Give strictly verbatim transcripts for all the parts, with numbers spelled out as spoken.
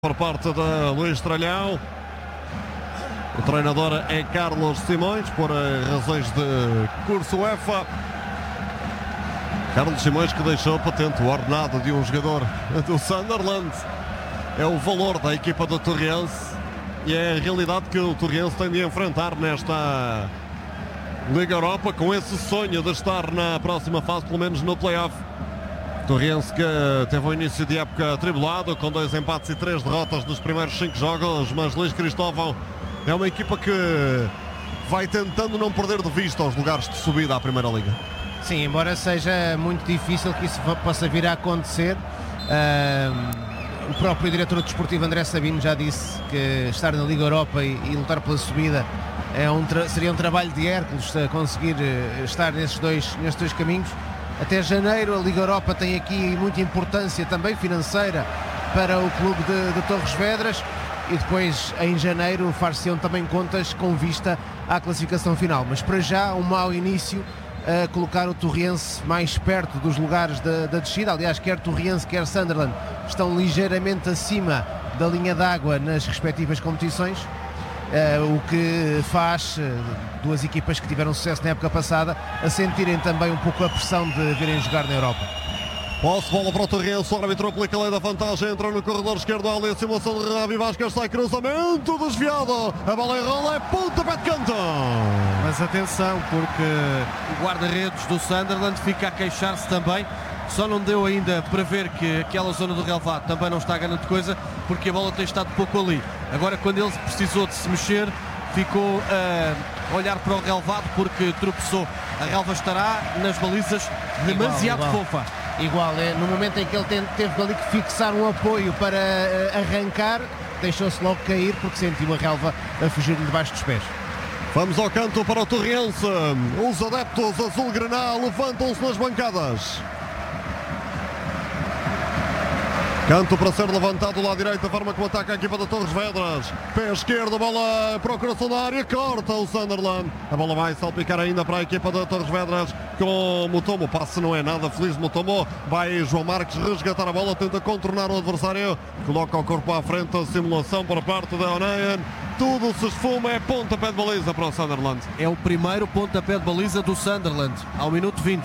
Por parte de Luís Tralhão. O treinador é Carlos Simões, por razões de curso UEFA. Carlos Simões, que deixou patente o ordenado de um jogador do Sunderland. É o valor da equipa do Torrense e é a realidade que o Torrense tem de enfrentar nesta Liga Europa, com esse sonho de estar na próxima fase, pelo menos no play-off. Torrense que teve um início de época atribulado, com dois empates e três derrotas nos primeiros cinco jogos, mas Luís Cristóvão é uma equipa que vai tentando não perder de vista os lugares de subida à Primeira Liga. Sim, embora seja muito difícil que isso possa vir a acontecer, uh, o próprio diretor desportivo André Sabino já disse que estar na Liga Europa e, e lutar pela subida é um seria um trabalho de Hércules a conseguir estar nesses dois, nesses dois caminhos. Até janeiro a Liga Europa tem aqui muita importância também financeira para o clube de, de Torres Vedras, e depois em janeiro far-se-ão também contas com vista à classificação final. Mas para já um mau início a colocar o Torrense mais perto dos lugares da, da descida. Aliás, quer Torrense quer Sunderland estão ligeiramente acima da linha d'água nas respectivas competições. Uh, o que faz uh, duas equipas que tiveram sucesso na época passada a sentirem também um pouco a pressão de virem jogar na Europa. Posse, bola para o Torrense, o árbitro aplica a lei da vantagem, entra no corredor esquerdo, ali a simulação de Ravi Vasquez, sai cruzamento desviado, a bola enrola, é pontapé de canto. Mas atenção, porque o guarda-redes do Sunderland fica a queixar-se também. Só não deu ainda para ver que aquela zona do relvado também não está a grande coisa, porque a bola tem estado pouco ali. Agora, quando ele precisou de se mexer, ficou a olhar para o relvado porque tropeçou. A relva estará nas balizas demasiado igual, igual. fofa. Igual, é, no momento em que ele teve ali que fixar um apoio para arrancar, deixou-se logo cair porque sentiu a relva a fugir-lhe debaixo dos pés. Vamos ao canto para o Torrense. Os adeptos azul-grená levantam-se nas bancadas. Canto para ser levantado lá à direita, a forma como ataca a equipa da Torres Vedras. Pé esquerdo, bola para o coração da área, corta o Sunderland. A bola vai salpicar ainda para a equipa da Torres Vedras com Mutombo. Passe não é nada feliz de Mutombo. Vai João Marques resgatar a bola, tenta contornar o adversário. Coloca o corpo à frente, a simulação por parte da Onayan. Tudo se esfuma, é pontapé de baliza para o Sunderland. É o primeiro pontapé de baliza do Sunderland, ao minuto vinte.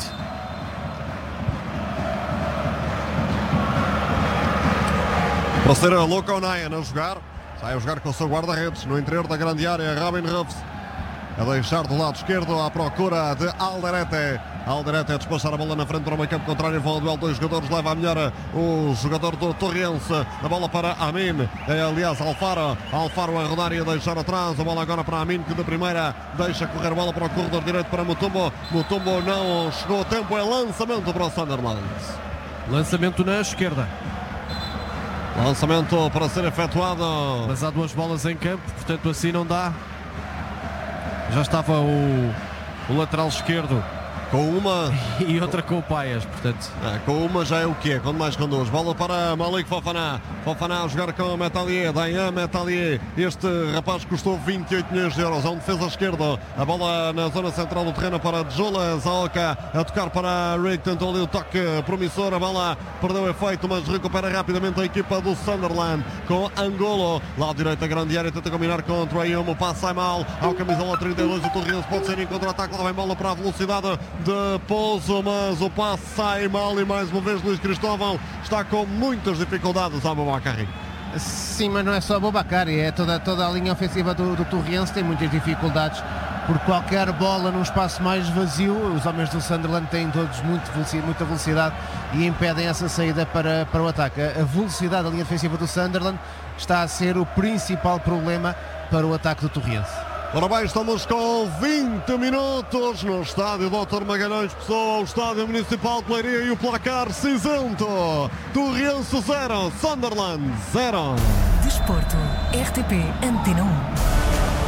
Para ser a Luca Onayan a jogar, sai a jogar com o seu guarda-redes no interior da grande área, Robin Ruffs a deixar do lado esquerdo à procura de Alderete. Alderete a despachar a bola na frente para o meio campo contrário, vão ao duelo dois jogadores, leva a melhor o jogador do Torrense, a bola para Amin, é, aliás Alfaro, Alfaro a rodar e a deixar atrás, a bola agora para Amin, que de primeira deixa correr a bola para o corredor direito para Mutombo. Mutombo não chegou a tempo, é lançamento para o Sunderland. Lançamento na esquerda. Lançamento para ser efetuado. Mas há duas bolas em campo, portanto assim não dá. Já estava o, o lateral esquerdo com uma e outra com o Paias, portanto. É, com uma já é o que é, quando mais com duas. Bola para Malik Fofana. Fofana a jogar com Metalier, Dayan Metalier. Este rapaz custou vinte e oito milhões de euros. É um defesa esquerdo. A bola na zona central do terreno para Jula Zaoka. A tocar para Rick, tentou ali o toque promissor. A bola perdeu efeito, mas recupera rapidamente a equipa do Sunderland com Angolo. Lá à direita, grande área, tenta combinar contra o Ayumo. Passa sai mal ao camisola trinta e dois. O Torrense pode ser em contra-ataque. Lá vem bola para a velocidade de Pouso, mas o passe sai mal e mais uma vez Luís Cristóvão está com muitas dificuldades ao Boubakari. Sim, mas não é só Boubakari, é toda, toda a linha ofensiva do, do Torrense tem muitas dificuldades por qualquer bola num espaço mais vazio. Os homens do Sunderland têm todos muito velocidade, muita velocidade e impedem essa saída para, para o ataque. A velocidade da linha defensiva do Sunderland está a ser o principal problema para o ataque do Torrense. Ora bem, estamos com vinte minutos no estádio doutor Magalhães Pessoa, o estádio municipal de Leiria, e o placar cinzento. Torrense zero, Sunderland zero. Desporto, R T P Antena um.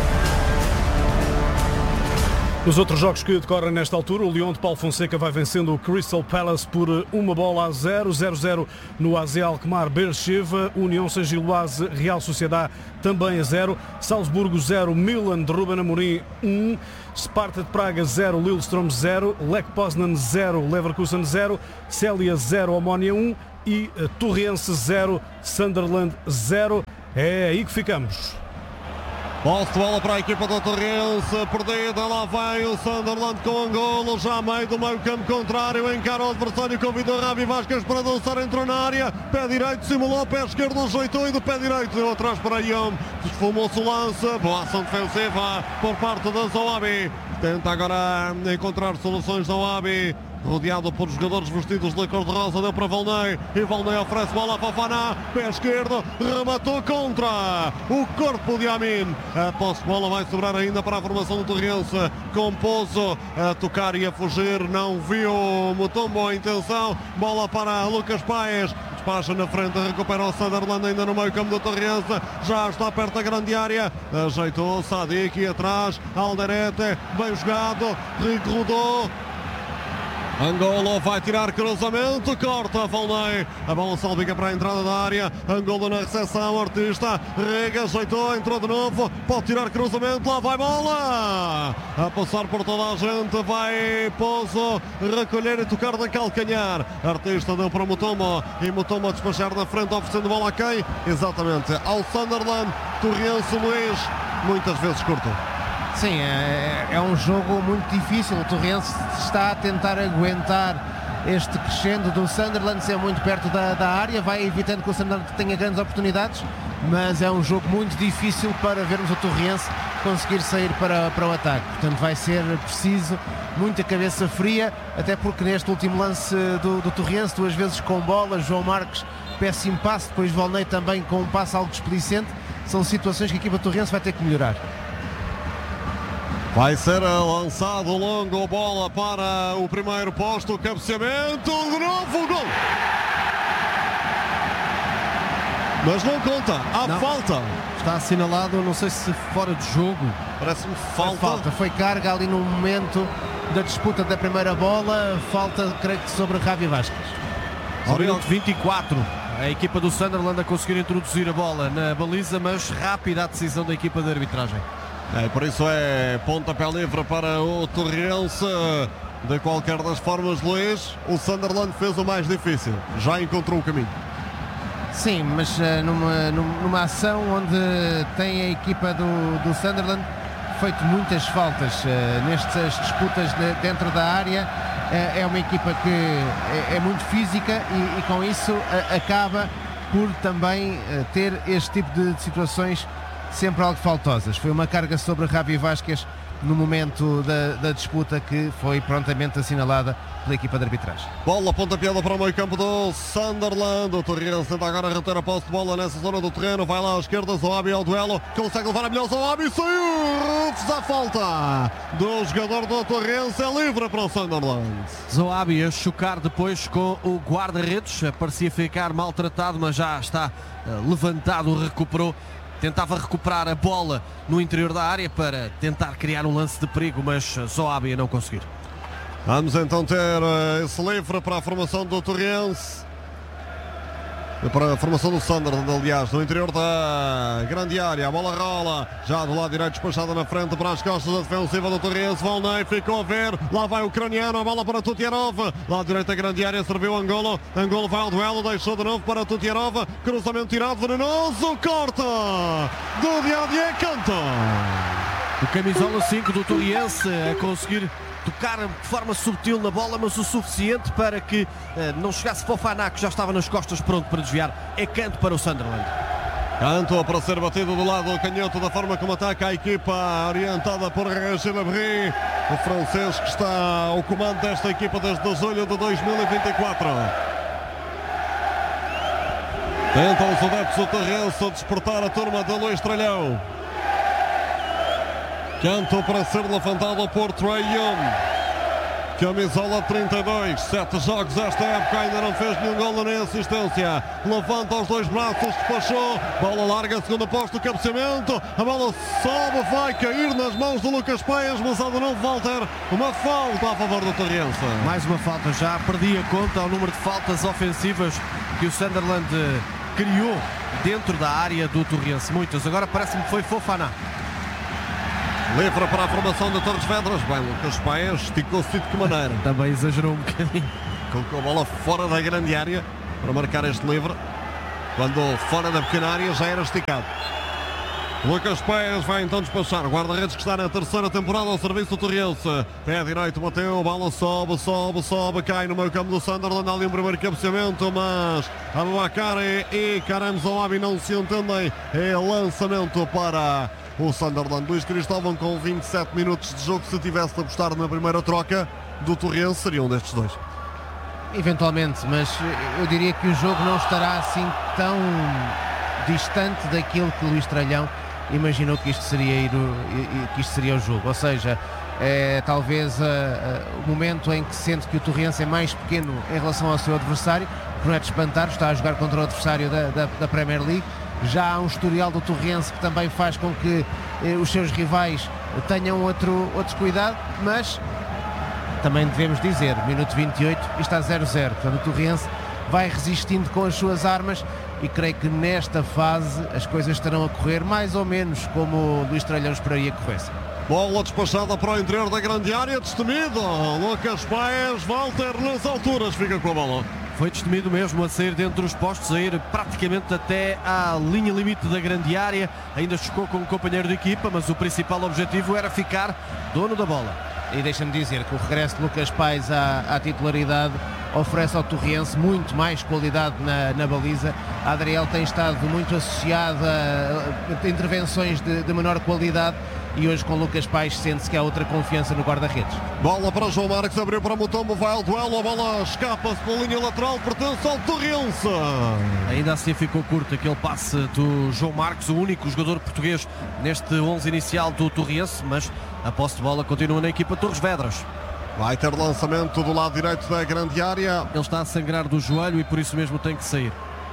Nos outros jogos que decorrem nesta altura, o Lyon de Paulo Fonseca vai vencendo o Crystal Palace por uma bola a zero, zero zero no A Z Alkmaar Beersheva, União Saint-Gilloise Real Sociedade também a zero, Salzburgo zero, Milan de Ruben Amorim um, Sparta de Praga zero, Lillestrøm zero, Lech Poznan zero, Leverkusen zero, Celje zero, Omonia um e Torrense zero, Sunderland zero. É aí que ficamos. Posse de bola para a equipa do Torrense, perdida, lá vai o Sunderland com Angola, já a meio do meio campo contrário, encara o adversário, convidou Ravi Vazquez para dançar, entrou na área, pé direito, simulou, pé esquerdo, ajeitou e do pé direito deu atrás para Iom, desfumou-se o lance, boa ação defensiva por parte da Zoabi, tenta agora encontrar soluções da Zoabi. Rodeado por jogadores vestidos de cor de rosa, deu para Volney e Volney oferece bola a Fofana, pé esquerdo, rematou contra o corpo de Amin. A posse de bola vai sobrar ainda para a formação do Torrense, com Pozo a tocar e a fugir, não viu Mutombo a intenção, bola para Lucas Paes. Despacha na frente, recupera o Sunderland ainda no meio campo do Torrense, já está perto da grande área, ajeitou Sadik atrás, Alderete, bem jogado, Rico rodou. Angola vai tirar cruzamento, corta Volney, a bola salpica para a entrada da área, Angola na recepção, Artista, Rega, ajeitou, entrou de novo, pode tirar cruzamento, lá vai bola, a passar por toda a gente, vai Pozo, recolher e tocar da calcanhar, Artista deu para Mutombo, e Mutombo a despachar na frente, oferecendo bola a quem? Exatamente, ao Sunderland, Torrense Luís, muitas vezes curto. Sim, é, é um jogo muito difícil. O Torrense está a tentar aguentar este crescendo do Sunderland, ser muito perto da, da área, vai evitando que o Sunderland tenha grandes oportunidades, mas é um jogo muito difícil para vermos o Torrense conseguir sair para, para o ataque. Portanto, vai ser preciso muita cabeça fria, até porque neste último lance do, do Torrense, duas vezes com bola, João Marques, péssimo passe, depois Volney também com um passe algo displicente. São situações que a equipa do Torrense vai ter que melhorar. Vai ser lançado longo, bola para o primeiro posto, cabeceamento, de novo, gol! Mas não conta, há não. falta. Está assinalado, não sei se fora de jogo. Parece-me falta. Foi falta, foi carga ali no momento da disputa da primeira bola, falta, creio que sobre Ravi Vazquez. Ao minuto vinte e quatro, a equipa do Sunderland a conseguir introduzir a bola na baliza, mas rápida a decisão da equipa de arbitragem. É, por isso é pontapé livre para o Torrense. De qualquer das formas, Luís, o Sunderland fez o mais difícil, já encontrou o caminho. Sim, mas uh, numa, numa ação onde tem a equipa do, do Sunderland feito muitas faltas uh, nestas disputas de, dentro da área, uh, é uma equipa que é, é muito física e, e com isso uh, acaba por também uh, ter este tipo de, de situações sempre algo faltosas. Foi uma carga sobre Ravi Vazquez no momento da, da disputa que foi prontamente assinalada pela equipa de arbitragem. Bola pontapeada para o meio campo do Sunderland. O Torrense tenta agora reter a posse de bola nessa zona do terreno. Vai lá à esquerda, Zoabi ao duelo. Consegue levar a melhor, Zoabi saiu! Rufus à falta do jogador do Torrense. É livre para o Sunderland. Zoabi a chocar depois com o guarda-redes. Parecia ficar maltratado, mas já está levantado, recuperou. Tentava recuperar a bola no interior da área para tentar criar um lance de perigo, mas Zoabi a não conseguir. Vamos então ter esse livre para a formação do Torrense. Para a formação do Sunderland, aliás, no interior da grande área. A bola rola, já do lado direito despachada na frente para as costas da defensiva do Torrense. Volney ficou a ver, lá vai o ucraniano, a bola para Tutierov. Lado direito da grande área, serviu Angola. Angola vai ao duelo, deixou de novo para Tutierov. Cruzamento tirado, venenoso, corta do Diadier, canto. O camisola cinco do Torrense a conseguir tocar de forma subtil na bola, mas o suficiente para que eh, não chegasse Fofana, que já estava nas costas pronto para desviar. É canto para o Sunderland. Canto para ser batido do lado do canhoto, da forma como ataca a equipa orientada por Régis Labrie, o francês que está ao comando desta equipa desde julho de dois mil e vinte e quatro. Tentam os adeptos do Torrense a despertar a turma de Luís Tralhão. Canto para ser levantado por Trae Young. Camisola trinta e dois, sete jogos esta época, ainda não fez nenhum golo nem assistência. Levanta os dois braços, despachou. Bola larga, segundo posto, cabeceamento. A bola sobe, vai cair nas mãos do Lucas Paes, mas há de novo Walter. Uma falta a favor do Torrense. Mais uma falta, já perdi a conta ao número de faltas ofensivas que o Sunderland criou dentro da área do Torrense. Muitas, agora parece-me que foi Fofana. Livre para a formação de Torres Vedras. Bem, Lucas Paes esticou-se de que maneira? Também exagerou um bocadinho. Colocou a bola fora da grande área. para marcar este livre, quando fora da pequena área já era esticado. Lucas Paes vai então despachar. Guarda-redes que está na terceira temporada ao serviço do Torrense. Pé direito, bateu, bola sobe, sobe, sobe, cai no meio campo do Sunderland. Ali um primeiro cabeceamento, mas Aboubakar e Karam Zoabi não se entendem. É lançamento para o Sunderland. Luís Cristóvão com vinte e sete minutos de jogo. Se tivesse de apostar na primeira troca do Torrense, seria um destes dois. Eventualmente, mas eu diria que o jogo não estará assim tão distante daquilo que o Luís Tralhão imaginou que isto seria, ir, que isto seria o jogo. Ou seja, é talvez uh, uh, o momento em que sente que o Torrense é mais pequeno em relação ao seu adversário, que não é de espantar, está a jogar contra o adversário da, da, da Premier League. Já há um historial do Torrense que também faz com que uh, os seus rivais tenham outro, outro cuidado, mas também devemos dizer, minuto vinte e oito e está zero a zero. Portanto, o Torrense vai resistindo com as suas armas e creio que nesta fase as coisas estarão a correr mais ou menos como o Luís Tralhão esperaria que corresse. Bola despachada para o interior da grande área, destemido. Lucas Paes, Walter nas alturas, fica com a bola. Foi destemido mesmo a sair dentro dos postos, a ir praticamente até à linha limite da grande área. Ainda chocou com um companheiro de equipa, mas o principal objetivo era ficar dono da bola. E deixa-me dizer que o regresso de Lucas Paes à, à titularidade oferece ao Torrense muito mais qualidade na, na baliza. A Adriel tem estado muito associada a, a intervenções de, de menor qualidade e hoje com Lucas Paes sente-se que há outra confiança no guarda-redes. Bola para João Marques, abriu para Mutombo, vai ao duelo, a bola escapa-se pela linha lateral, pertence ao Torrense. Ainda assim ficou curto aquele passe do João Marques, o único jogador português neste onze inicial do Torrense, mas a posse de bola continua na equipa Torres Vedras. Vai ter lançamento do lado direito da grande área. Ele está a sangrar do joelho e por isso mesmo tem que sair.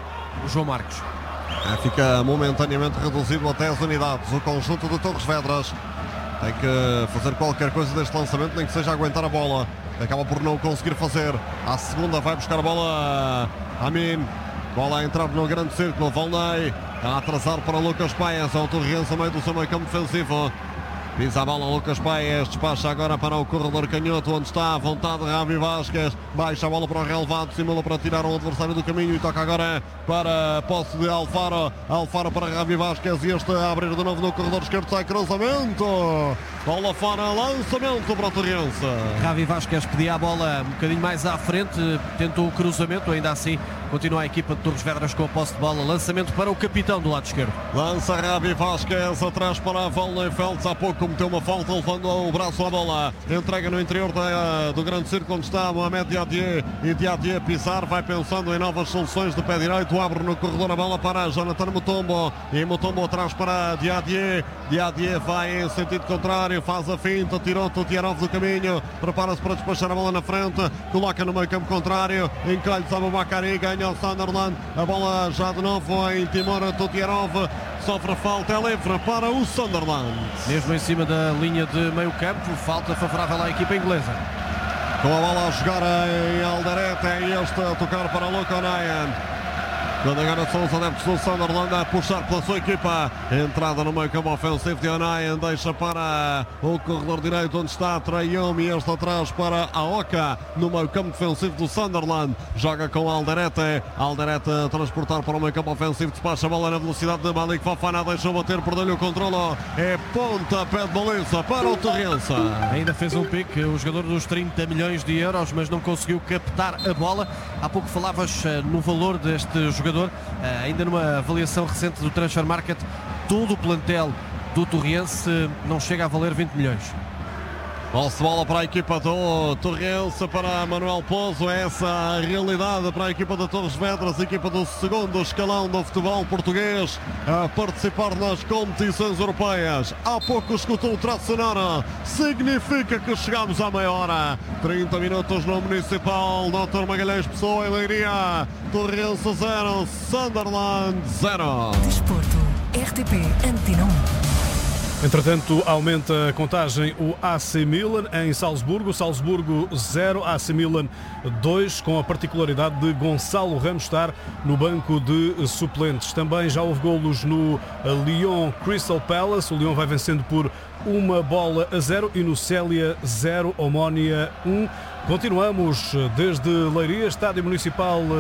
O João Marques. É, fica momentaneamente reduzido até as unidades. O conjunto de Torres Vedras tem que fazer qualquer coisa deste lançamento, nem que seja aguentar a bola. Acaba por não conseguir fazer. À segunda vai buscar a bola Amin. Bola a entrar no grande círculo. Volney a atrasar para Lucas Paes. É o Torrense a meio do seu meio campo defensivo. Pisa a bola Lucas Paes, despacha agora para o corredor canhoto, onde está à vontade Ravi Vasquez, baixa a bola para o relevado, simula para tirar um adversário do caminho e toca agora para a posse de Alfaro, Alfaro para Ravi Vasquez e este a abrir de novo no corredor esquerdo, sai cruzamento, bola fora, lançamento para o Torrense. Ravi Vasquez pedia a bola um bocadinho mais à frente, tentou o cruzamento, ainda assim continua a equipa de Torres Vedras com a posse de bola, lançamento para o capitão do lado esquerdo. Lança Ravi Vasquez atrás para Volney Feltz, há pouco cometeu uma falta levando o braço à bola, entrega no interior da, do grande círculo onde está Mohamed Diadier e Diadier pisar, vai pensando em novas soluções de pé direito, abre no corredor a bola para Jonathan Mutombo e Mutombo atrás para Diadier, Diadier vai em sentido contrário, faz a finta, tirou Tutiarov do caminho, prepara-se para despachar a bola na frente, coloca no meio campo contrário, encolhe-se a Aboubakar e ganha o Sunderland, a bola já de novo em Timor Tutiarov, sofre falta, é livre para o Sunderland. Mesmo em cima da linha de meio campo, falta favorável à equipa inglesa. Com a bola a jogar em Alderete, é este a tocar para Luke O'Nien. Quando agora são os adeptos do Sunderland a puxar pela sua equipa. Entrada no meio campo ofensivo de O'Nien, deixa para o corredor direito onde está Traiomi, este atrás para a Oca no meio campo defensivo do Sunderland. Joga com Alderete, Alderete a transportar para o meio campo ofensivo, despacha a bola na velocidade de Malik Fofana, deixou bater, perdeu-lhe o controle, é ponta, pé de baliza para o Torrense. Ainda fez um pique, o jogador dos trinta milhões de euros, mas não conseguiu captar a bola. Há pouco falavas no valor deste jogador. Ainda numa avaliação recente do Transfer Market, todo o plantel do Torrense não chega a valer vinte milhões. Posse de bola para a equipa do Torrense, para Manuel Pouso, é essa a realidade para a equipa de Torres Vedras, equipa do segundo escalão do futebol português, a participar nas competições europeias. Há pouco escutou o traço sonoro, significa que chegamos à meia hora. trinta minutos no Municipal, doutor Magalhães Pessoa, em Leiria, Torrense zero, Sunderland zero. Desporto, R T P Antena um. Entretanto, aumenta a contagem o A C Milan em Salzburgo. Salzburgo zero, A C Milan dois, com a particularidade de Gonçalo Ramos estar no banco de suplentes. Também já houve golos no Lyon Crystal Palace. O Lyon vai vencendo por uma bola a zero e no Célia zero, Omónia um. Continuamos desde Leiria, Estádio Municipal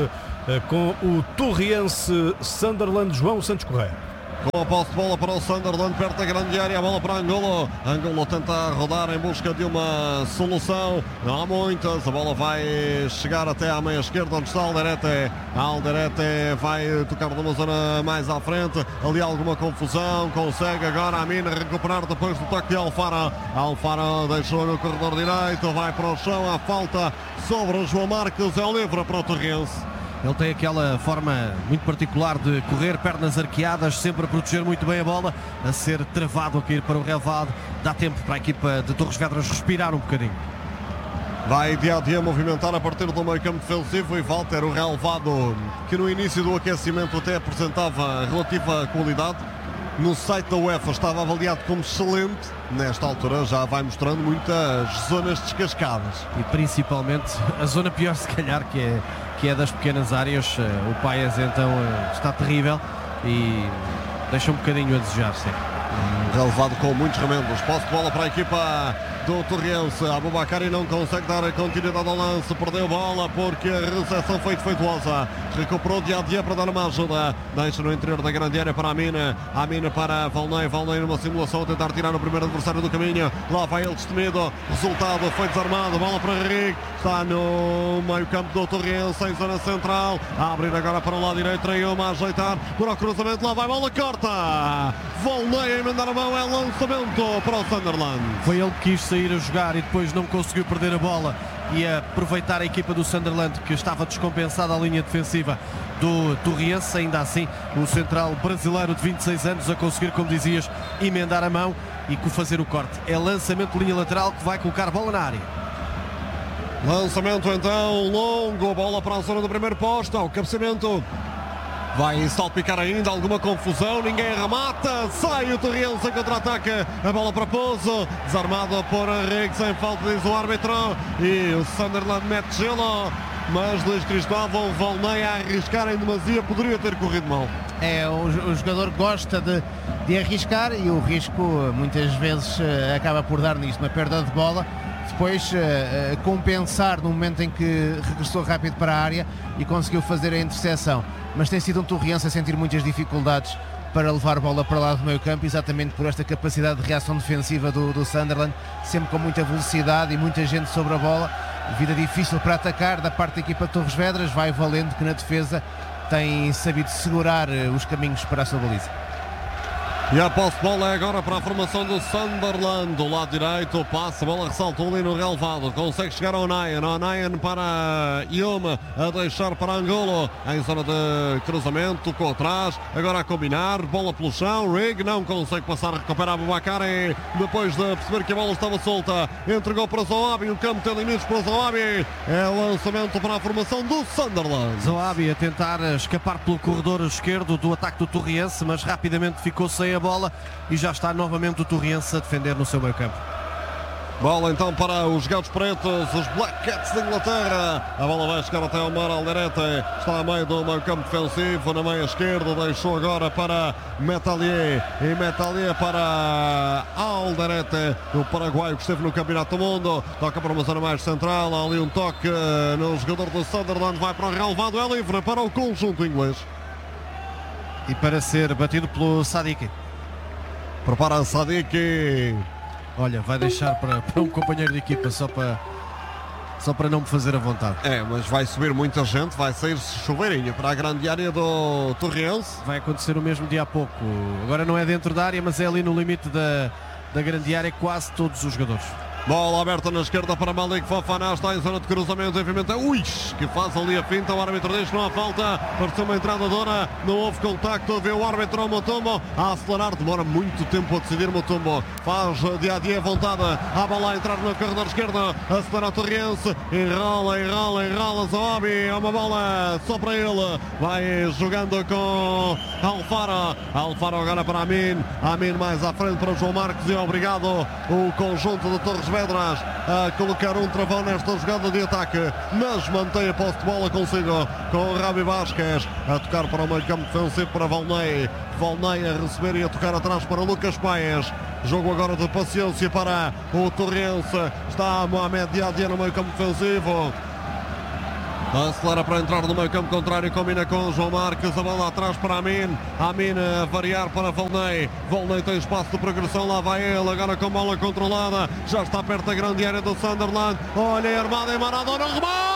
com o Torriense Sunderland. João Santos Correia. Com a posse de bola para o Sunderland, perto da grande área, a bola para Angulo. Angulo tenta rodar em busca de uma solução. Não há muitas, a bola vai chegar até à meia esquerda, onde está Alderete. Alderete vai tocar numa zona mais à frente. Ali há alguma confusão, consegue agora a Mina recuperar depois do toque de Alfaro. Alfaro deixou no corredor direito, vai para o chão, a falta sobre o João Marques, é o livre para o Torriense. Ele tem aquela forma muito particular de correr, pernas arqueadas, sempre a proteger muito bem a bola, a ser travado a cair para o relvado. Dá tempo para a equipa de Torres Vedras respirar um bocadinho. Vai dia a dia movimentar a partir do meio campo defensivo e Walter, o relvado, que no início do aquecimento até apresentava relativa qualidade. No site da UEFA estava avaliado como excelente. Nesta altura já vai mostrando muitas zonas descascadas. E principalmente a zona pior, se calhar, que é, que é das pequenas áreas. O Paes então está terrível e deixa um bocadinho a desejar, sim. Relevado com muitos remendos. Posse de bola para a equipa do Torriense. Aboubakari não consegue dar continuidade ao lance. Perdeu bola porque a recepção foi defeituosa. Recuperou dia a dia para dar uma ajuda. Deixa no interior da grande área para a Mina. A Mina para Valnei. Valnei numa simulação a tentar tirar o primeiro adversário do caminho. Lá vai ele destemido. Resultado foi desarmado. Bola para Henrique. Está no meio campo do Torriense em zona central. A abrir agora para o lado direito. Traiuma a ajeitar para o cruzamento. Lá vai bola, corta. Valnei a emendar a mão. É lançamento para o Sunderland. Foi ele que quis sair a jogar e depois não conseguiu perder a bola e aproveitar a equipa do Sunderland, que estava descompensada a linha defensiva do Torriense. Ainda assim, o central brasileiro de vinte e seis anos a conseguir, como dizias, emendar a mão e fazer o corte. É lançamento de linha lateral que vai colocar bola na área. Lançamento então longo, bola para a zona do primeiro posto, o cabeceamento vai salpicar ainda, alguma confusão, ninguém remata, sai o Torriense em contra-ataque, a bola para Pouso, desarmado por Henrique, sem falta, diz o árbitro, e o Sunderland mete gelo, mas Luís Cristóvão, Valnei a arriscar em demasia, poderia ter corrido mal. É, o, o jogador gosta de, de arriscar e o risco muitas vezes acaba por dar nisto, uma perda de bola. Depois uh, uh, compensar no momento em que regressou rápido para a área e conseguiu fazer a interseção. Mas tem sido um Torriense a sentir muitas dificuldades para levar a bola para lá do meio campo, exatamente por esta capacidade de reação defensiva do, do Sunderland, sempre com muita velocidade e muita gente sobre a bola. Vida difícil para atacar da parte da equipa de Torres Vedras, vai valendo que na defesa tem sabido segurar uh, os caminhos para a sua baliza. E a posse de bola é agora para a formação do Sunderland. Do lado direito, passa, a bola ressaltou ali no relvado. Consegue chegar ao Nayan. Ao Nayan para Ioma, a deixar para Angulo. Em zona de cruzamento, tocou atrás. Agora a combinar, bola pelo chão. Rig não consegue passar, recupera Aboubakari. Depois de perceber que a bola estava solta, entregou para Zoabi. O campo tem limites para Zoabi. É o lançamento para a formação do Sunderland. Zoabi a tentar escapar pelo corredor esquerdo do ataque do Torriense, mas rapidamente ficou sem a bola e já está novamente o Torriense a defender no seu meio campo. Bola então para os gatos pretos, os Black Cats de Inglaterra. A bola vai chegar até o Mar Alderete. Está a meio do meio campo defensivo, na meia esquerda. Deixou agora para Metalier. E Metalier para Alderete, o paraguaio que esteve no Campeonato do Mundo. Toca para uma zona mais central. Há ali um toque no jogador do Sunderland. Vai para o relvado, é livre para o conjunto inglês. E para ser batido pelo Sadiq. Prepara Sadiq. Olha, vai deixar para, para um companheiro de equipa só para, só para não me fazer a vontade. É, mas vai subir muita gente, vai sair chuveirinho para a grande área do Torriense. Vai acontecer o mesmo dia a pouco. Agora não é dentro da área, mas é ali no limite da, da grande área, quase todos os jogadores. Bola aberta na esquerda para Malik Fofana, está em zona de cruzamento, enviamento, ui, que faz ali a finta, o árbitro diz que não há falta, pareceu uma entrada dura, não houve contacto, vê o árbitro Mutombo a acelerar, demora muito tempo a decidir Mutombo, faz dia a dia vontade, a bola a entrar no corredor esquerdo, acelera o Torriense, enrola, enrola, enrola, Zoabi, é uma bola só para ele, vai jogando com Alfaro, Alfaro agora para Amin, Amin mais à frente para João Marques e obrigado o conjunto de Torres Vedras a colocar um travão nesta jogada de ataque, mas mantém a posse de bola consigo com o Rabi Vasquez a tocar para o meio campo defensivo para Valnei, Valnei a receber e a tocar atrás para Lucas Paes. Jogo agora de paciência para o Torriense, está Mohamed dia a dia no meio campo defensivo. Acelera para entrar no meio campo contrário, combina com João Marques, a bola atrás para Amin. Amin a variar para Volney. Volney tem espaço de progressão, lá vai ele, agora com bola controlada. Já está perto da grande área do Sunderland. Olha, armada em Maradona, remate!